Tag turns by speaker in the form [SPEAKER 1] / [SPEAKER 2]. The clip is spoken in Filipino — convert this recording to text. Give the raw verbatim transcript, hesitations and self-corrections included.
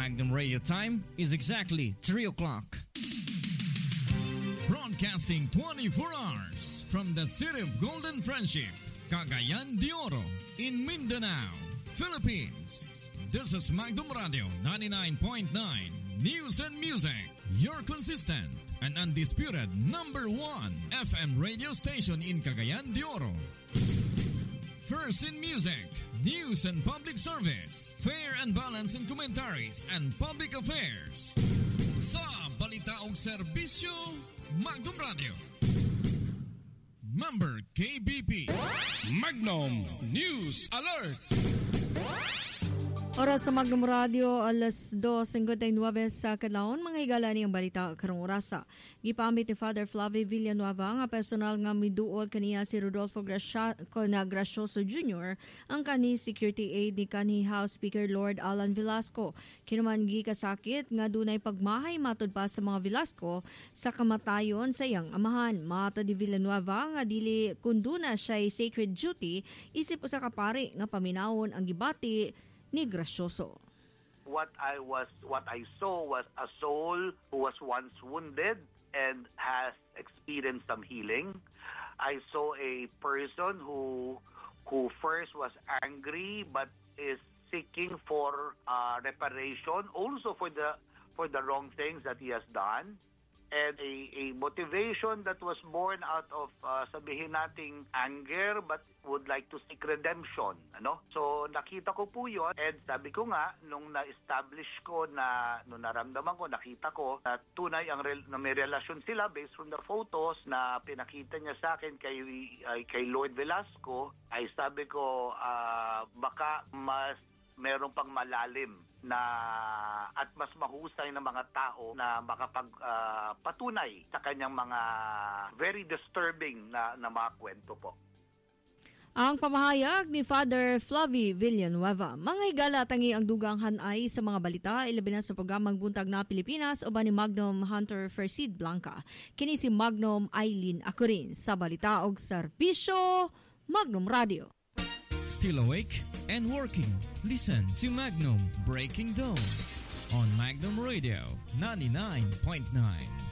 [SPEAKER 1] Magnum Radio time is exactly three o'clock. Broadcasting twenty-four hours from the city of Golden Friendship, Cagayan de Oro, in Mindanao, Philippines. This is Magnum Radio ninety-nine point nine News and Music, your consistent and undisputed number one F M radio station in Cagayan de Oro. First in music, news and public service, fair and balanced in commentaries and public affairs. Sa balita o serbisyo, Magnum Radio. Member K B P.
[SPEAKER 2] Magnum News Alert.
[SPEAKER 3] Oras sa Magnum Radio, alas dos fifty-nine sa kadlawon, mga higala niyang balita karong orasa. Gipamit ni Father Flavie Villanueva nga personal nga miduol kaniya si Rodolfo Gracia, Gracioso Junior ang kani security aid ni kani House Speaker Lord Alan Velasco. Kinuman gikasakit nga dunay pagmahay matud pa sa mga Velasco sa kamatayon sa iyang amahan. Mata di Villanueva nga dili kunduna siya'y sacred duty, isip usa ka pari nga paminawon ang gibati ni Gracioso.
[SPEAKER 4] What I was, what I saw was a soul who was once wounded and has experienced some healing. I saw a person who, who first was angry but is seeking for uh, reparation, also for the for the wrong things that he has done. And a, a motivation that was born out of, uh, sabihin nating anger, but would like to seek redemption. Ano? So, nakita ko po yun. And sabi ko nga, nung na-establish ko na, nung naramdaman ko, nakita ko na tunay ang rel- na may relasyon sila based from the photos na pinakita niya sa akin kay, uh, kay Lord Velasco, ay sabi ko, uh, baka mas meron pang malalim na at mas mahusay na mga tao na makapagpatunay uh, sa kanyang mga very disturbing na, na mga kwento po.
[SPEAKER 3] Ang pamahayag ni Father Flavie Villanueva. Mga higala tangi ang dugang hanay sa mga balita, ilabi na sa programang Buntag na Pilipinas o ba ni Magnum Hunter Fersid Blanca. Kini si Magnum Eileen Acurin sa balita og serbisyo Magnum Radio.
[SPEAKER 1] Still awake and working? Listen to Magnum Breaking Dawn on Magnum Radio ninety-nine point nine.